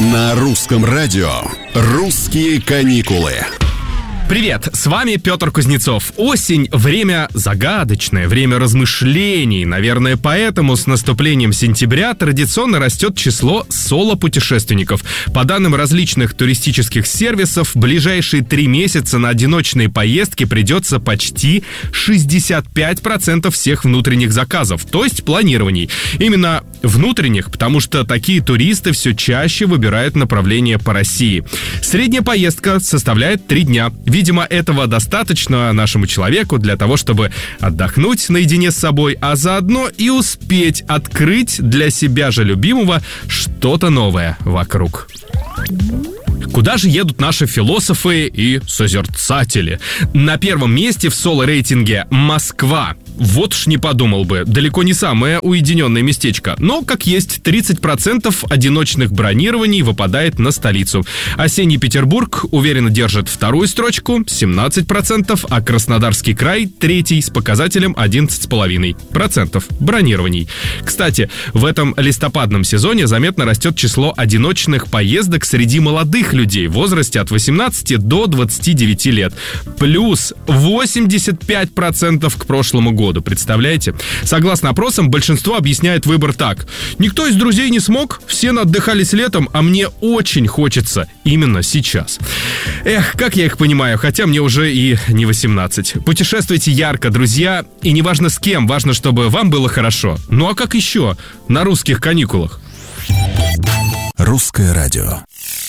На русском радио «Русские каникулы». Привет, с вами Петр Кузнецов. Осень – время загадочное, время размышлений. Наверное, поэтому с наступлением сентября традиционно растет число соло-путешественников. По данным различных туристических сервисов, в ближайшие 3 месяца на одиночные поездки придется почти 65% всех внутренних заказов, то есть планирований. Именно внутренних, потому что такие туристы все чаще выбирают направление по России. Средняя поездка составляет 3 дня. Видимо, этого достаточно нашему человеку для того, чтобы отдохнуть наедине с собой, а заодно и успеть открыть для себя же любимого что-то новое вокруг. Куда же едут наши философы и созерцатели? На первом месте в соло-рейтинге Москва. Вот уж не подумал бы, далеко не самое уединенное местечко. Но, как есть, 30% одиночных бронирований выпадает на столицу. Осенний Петербург уверенно держит вторую строчку, 17%, а Краснодарский край третий с показателем 11,5% бронирований. Кстати, в этом листопадном сезоне заметно растет число одиночных поездок среди молодых людей в возрасте от 18 до 29 лет. Плюс 85% к прошлому году. Представляете? Согласно опросам, большинство объясняет выбор так. Никто из друзей не смог, все отдыхались летом, а мне очень хочется именно сейчас. Эх, как я их понимаю, хотя мне уже и не 18. Путешествуйте ярко, друзья, и не важно с кем, важно, чтобы вам было хорошо. Ну а как еще на русских каникулах? Русское радио.